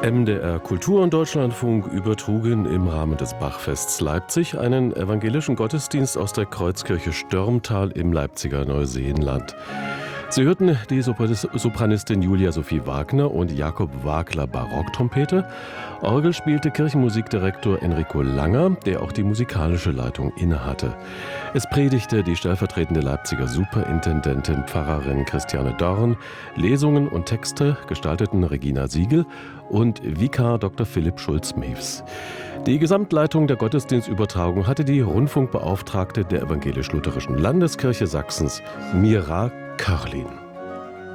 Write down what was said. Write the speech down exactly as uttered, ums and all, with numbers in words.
M D R Kultur und Deutschlandfunk übertrugen im Rahmen des Bachfests Leipzig einen evangelischen Gottesdienst aus der Kreuzkirche Störmtal im Leipziger Neuseenland. Sie hörten die Sopranistin Julia Sophie Wagner und Jakob Wagler Barocktrompete. Orgel spielte Kirchenmusikdirektor Enrico Langer, der auch die musikalische Leitung innehatte. Es predigte die stellvertretende Leipziger Superintendentin Pfarrerin Christiane Dorn. Lesungen und Texte gestalteten Regina Siegel und Vikar Doktor Philipp Schulz-Mews. Die Gesamtleitung der Gottesdienstübertragung hatte die Rundfunkbeauftragte der Evangelisch-Lutherischen Landeskirche Sachsens, Mira Körlin.